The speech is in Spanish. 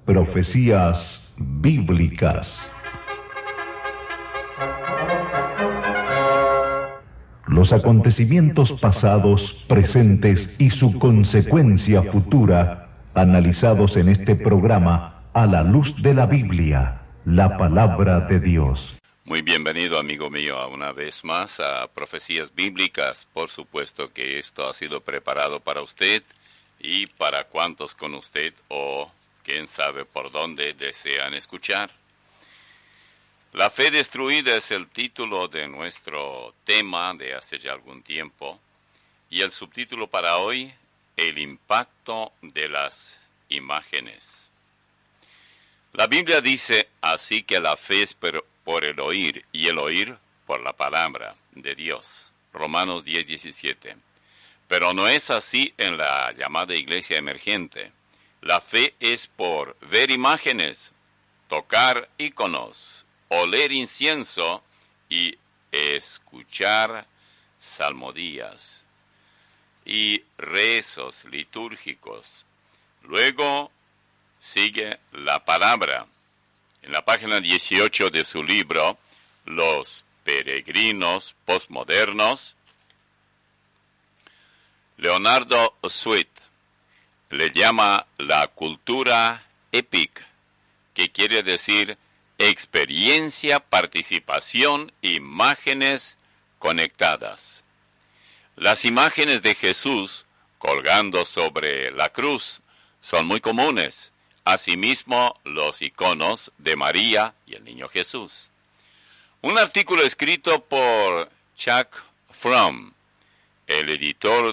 Profecías bíblicas. Los acontecimientos pasados, presentes y su consecuencia futura, analizados en este programa a la luz de la Biblia, la palabra de Dios. Muy bienvenido, amigo mío, una vez más a Profecías Bíblicas. Por supuesto que esto ha sido preparado para usted y para cuantos con usted o quién sabe por dónde desean escuchar. La fe destruida es el título de nuestro tema de hace ya algún tiempo y el subtítulo para hoy, el impacto de las imágenes. La Biblia dice, así que la fe es por el oír y el oír por la palabra de Dios. Romanos 10:17. Pero no es así en la llamada iglesia emergente. La fe es por ver imágenes, tocar íconos, oler incienso y escuchar salmodías y rezos litúrgicos. Luego sigue la palabra. En la página 18 de su libro, Los peregrinos postmodernos, Leonardo Sweet le llama la cultura EPIC, que quiere decir experiencia, participación, imágenes conectadas. Las imágenes de Jesús colgando sobre la cruz son muy comunes. Asimismo, los iconos de María y el niño Jesús. Un artículo escrito por Chuck Fromm, el editor